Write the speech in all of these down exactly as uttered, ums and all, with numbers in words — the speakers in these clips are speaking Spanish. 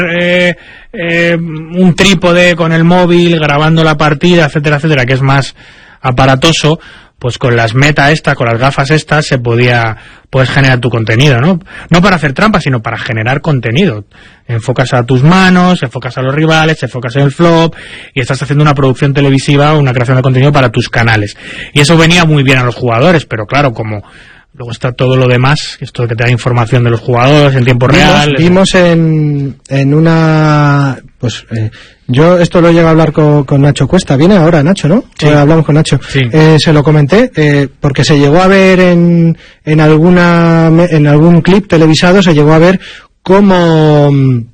eh, eh, un trípode con el móvil grabando la partida, etcétera, etcétera, que es más aparatoso, pues con las meta estas, con las gafas estas, se podía, puedes generar tu contenido, ¿no? No para hacer trampas, sino para generar contenido. Enfocas a tus manos, enfocas a los rivales, enfocas en el flop, y estás haciendo una producción televisiva, una creación de contenido para tus canales. Y eso venía muy bien a los jugadores, pero claro, como luego está todo lo demás, esto de que te da información de los jugadores en tiempo vimos, real. Vimos en, en una... Pues eh, yo esto lo llego a hablar con, con Nacho Cuesta. Viene ahora Nacho, ¿no? Sí. Eh, hablamos con Nacho. Sí. Eh, se lo comenté, eh, porque se llegó a ver en, en, alguna, en algún clip televisado, se llegó a ver cómo...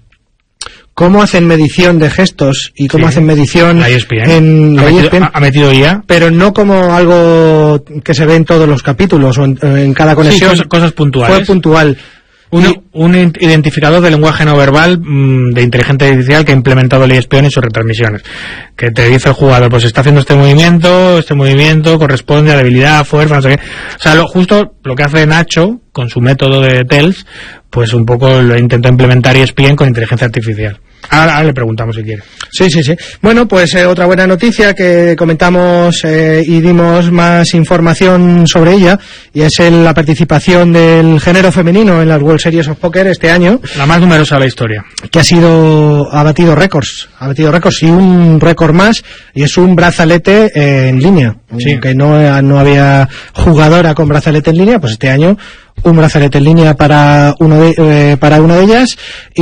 cómo hacen medición de gestos y cómo sí. hacen medición la E S P N. en la ha, metido, E S P N, ha metido I A, pero no como algo que se ve en todos los capítulos o en, en cada conexión. Sí, cosas, cosas puntuales. Fue puntual. Un, y, un identificador de lenguaje no verbal mmm, de inteligencia artificial que ha implementado el E S P N en sus retransmisiones, que te dice el jugador, pues está haciendo este movimiento, este movimiento corresponde a debilidad, fuerza, no sé qué. O sea, lo, justo lo que hace Nacho con su método de T E L S, pues un poco lo intentó implementar E S P N con inteligencia artificial. Ahora, ahora le preguntamos si quiere. Sí, sí, sí. Bueno, pues eh, otra buena noticia que comentamos eh, y dimos más información sobre ella, y es el, la participación del género femenino en las World Series of Poker este año. La más numerosa de la historia. Que ha sido, ha batido récords, ha batido récords y un récord más, y es un brazalete eh, en línea. Sí. Que no, no había jugadora con brazalete en línea, pues este año un brazalete en línea para uno de, eh, para una de ellas,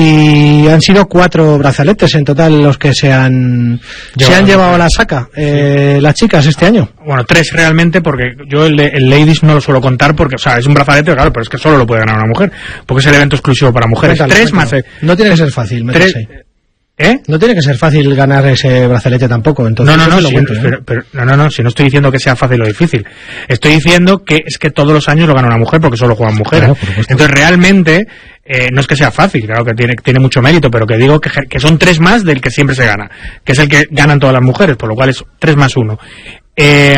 y han sido cuatro brazaletes en total los que se han Llevado, se han llevado a la saca eh, sí. las chicas este año. Bueno, tres realmente, porque yo el, el Ladies no lo suelo contar porque, o sea, es un brazalete, claro, pero es que solo lo puede ganar una mujer, porque es el evento exclusivo para mujeres. Cuéntalo, tres cuéntalo. más. No tiene que ser fácil, tres, ¿Eh? No tiene que ser fácil ganar ese brazalete tampoco, entonces no, no, no, lo si, cuento, pero, pero, no, no, no, si no estoy diciendo que sea fácil o difícil, estoy diciendo que es que todos los años lo gana una mujer porque solo juegan mujeres. Claro, entonces realmente eh, no es que sea fácil, claro que tiene, tiene mucho mérito, pero que digo que, que son tres más del que siempre se gana, que es el que ganan todas las mujeres, por lo cual es tres más uno. Eh,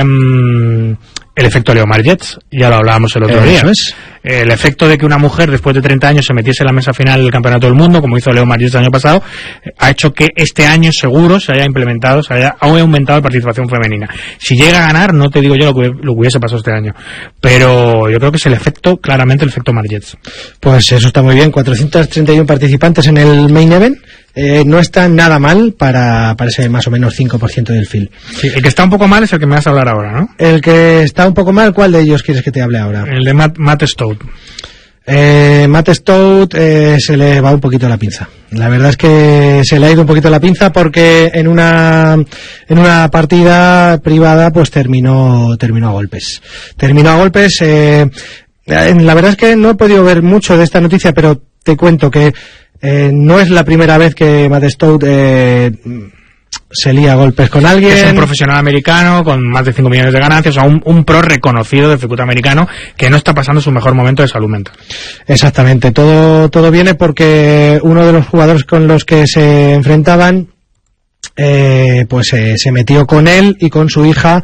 el efecto Leomar Jets, ya lo hablábamos el otro eh, día. Es. El efecto de que una mujer después de treinta años se metiese en la mesa final del Campeonato del Mundo, como hizo Leomar Jets el año pasado, ha hecho que este año seguro se haya implementado, se haya aumentado la participación femenina. Si llega a ganar, no te digo yo lo que, lo que hubiese pasado este año, pero yo creo que es el efecto, claramente el efecto Mar Jets. Pues eso está muy bien, cuatrocientos treinta y uno participantes en el Main Event. Eh, no está nada mal para, para ese más o menos cinco por ciento del field. Sí, el que está un poco mal es el que me vas a hablar ahora, ¿no? El que está un poco mal, ¿cuál de ellos quieres que te hable ahora? El de Matt, Matt Stout. Eh, Matt Stout eh, se le va un poquito la pinza. La verdad es que se le ha ido un poquito la pinza porque en una en una partida privada pues terminó terminó a golpes. Terminó a golpes. Eh, la verdad es que no he podido ver mucho de esta noticia, pero te cuento que Eh, no es la primera vez que Matt Stout eh, se lía a golpes con alguien. Es un profesional americano con más de cinco millones de ganancias, o sea, un, un pro reconocido del circuito americano que no está pasando su mejor momento de salud mental. Exactamente, todo, todo viene porque uno de los jugadores con los que se enfrentaban eh, pues eh, se metió con él y con su hija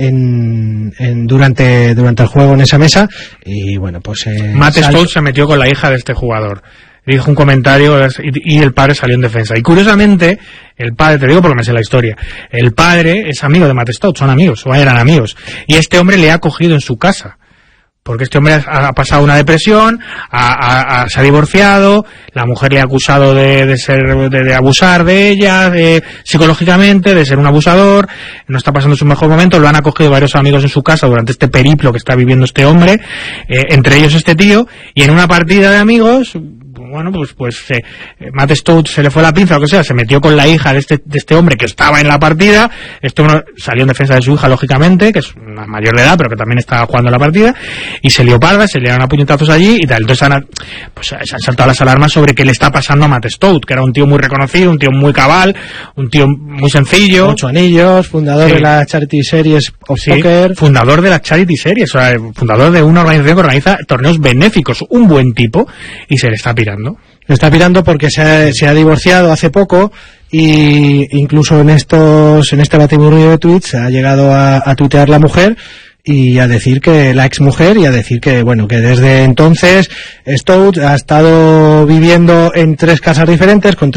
En, en durante durante el juego en esa mesa, y bueno, pues eh, Matt sal... Stout se metió con la hija de este jugador, dijo un comentario y, y el padre salió en defensa, y curiosamente el padre, te digo porque me sé la historia, el padre es amigo de Matt Stout, son amigos, o eran amigos, y este hombre le ha acogido en su casa porque este hombre ha, ha pasado una depresión, ha, ha, ha, se ha divorciado, la mujer le ha acusado de, de ser de, de abusar de ella de, psicológicamente, de ser un abusador, no está pasando su mejor momento, lo han acogido varios amigos en su casa durante este periplo que está viviendo este hombre, eh, entre ellos este tío, y en una partida de amigos, bueno, pues pues eh, Matt Stout se le fue la pinza o lo que sea, se metió con la hija de este, de este hombre que estaba en la partida, este hombre salió en defensa de su hija, lógicamente, que es una mayor de edad, pero que también estaba jugando en la partida, y se lió parda, se liaron a puñetazos allí y tal. Entonces han, pues, se han saltado las alarmas sobre qué le está pasando a Matt Stout, que era un tío muy reconocido, un tío muy cabal, un tío muy sencillo. Ocho anillos, fundador sí. de la Charity Series of sí, Poker. Fundador de la Charity Series, o sea, fundador de una organización que organiza torneos benéficos, un buen tipo, y se le está pirando. Se está pirando porque se ha, se ha divorciado hace poco, y incluso en estos en este batiburrillo de tweets ha llegado a, a tuitear la mujer y a decir que la exmujer y a decir que bueno que desde entonces Stout ha estado viviendo en tres casas diferentes con